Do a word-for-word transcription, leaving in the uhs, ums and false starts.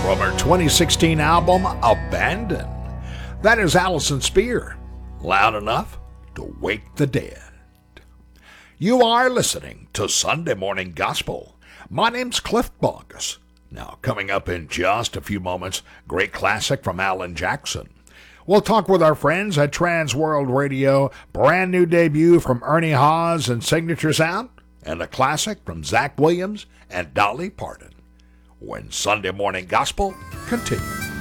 from her twenty sixteen album, Abandon. That is Alison Spear, Loud Enough to Wake the Dead. You are listening to Sunday Morning Gospel. My name's Cliff Bogus. Now, coming up in just a few moments, great classic from Alan Jackson. We'll talk with our friends at Trans World Radio, brand new debut from Ernie Haas and Signature Sound, and a classic from Zach Williams and Dolly Parton. When Sunday Morning Gospel continues.